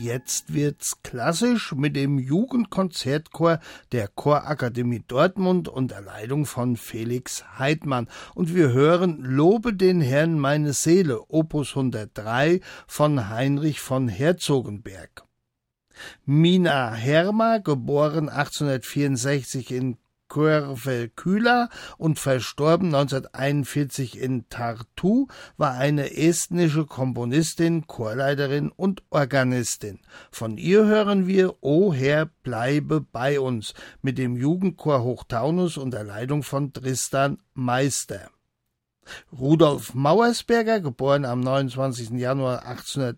jetzt wird's klassisch mit dem Jugendkonzertchor der Chorakademie Dortmund unter Leitung von Felix Heidmann. Und wir hören Lobe den Herrn meine Seele, Opus 103 von Heinrich von Herzogenberg. Mina Herma, geboren 1864 in Körvel-Kühler und verstorben 1941 in Tartu, war eine estnische Komponistin, Chorleiterin und Organistin. Von ihr hören wir O Herr, bleibe bei uns mit dem Jugendchor Hochtaunus unter Leitung von Tristan Meister. Rudolf Mauersberger, geboren am 29. Januar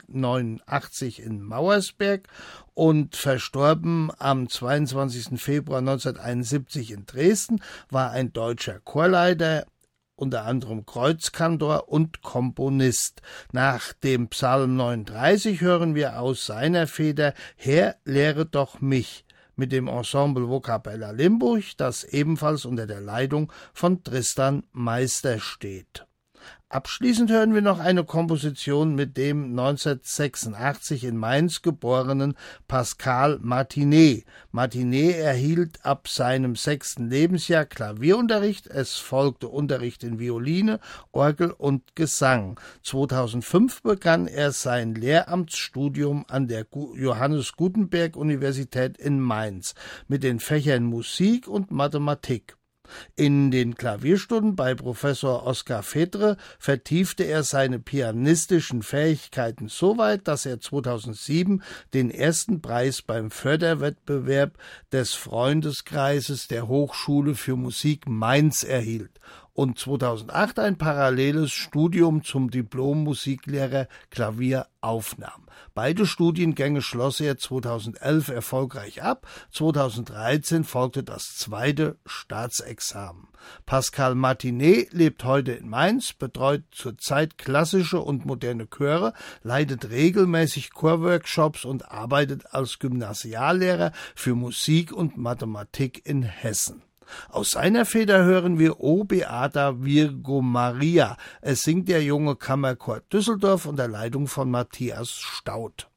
1889 in Mauersberg und verstorben am 22. Februar 1971 in Dresden, war ein deutscher Chorleiter, unter anderem Kreuzkantor und Komponist. Nach dem Psalm 39 hören wir aus seiner Feder Herr, lehre doch mich, mit dem Ensemble Vocabella Limburg, das ebenfalls unter der Leitung von Tristan Meister steht. Abschließend hören wir noch eine Komposition mit dem 1986 in Mainz geborenen Pascal Martinet. Martinet erhielt ab seinem 6. Lebensjahr Klavierunterricht, es folgte Unterricht in Violine, Orgel und Gesang. 2005 begann er sein Lehramtsstudium an der Johannes Gutenberg Universität in Mainz mit den Fächern Musik und Mathematik. In den Klavierstunden bei Professor Oskar Fedre vertiefte er seine pianistischen Fähigkeiten so weit, dass er 2007 den ersten Preis beim Förderwettbewerb des Freundeskreises der Hochschule für Musik Mainz erhielt und 2008 ein paralleles Studium zum Diplom-Musiklehrer Klavier aufnahm. Beide Studiengänge schloss er 2011 erfolgreich ab. 2013 folgte das zweite Staatsexamen. Pascal Martinet lebt heute in Mainz, betreut zurzeit klassische und moderne Chöre, leitet regelmäßig Chorworkshops und arbeitet als Gymnasiallehrer für Musik und Mathematik in Hessen. Aus seiner Feder hören wir O Beata Virgo Maria. Es singt der junge Kammerchor Düsseldorf unter Leitung von Matthias Staudt.